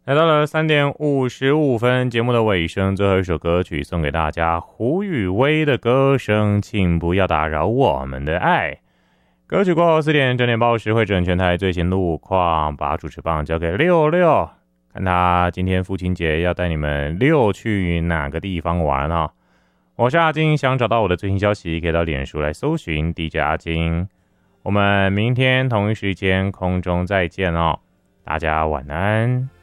来到了3:55，节目的尾声，最后一首歌曲送给大家，胡宇威的歌声，请不要打扰我们的爱。歌曲过后4点，整点报时会整全台最新路况，把主持棒交给六六，看他今天父亲节要带你们溜去哪个地方玩哦。我是阿金，想找到我的最新消息，可以到脸书来搜寻 DJ 阿金。我们明天同一时间空中再见哦，大家晚安。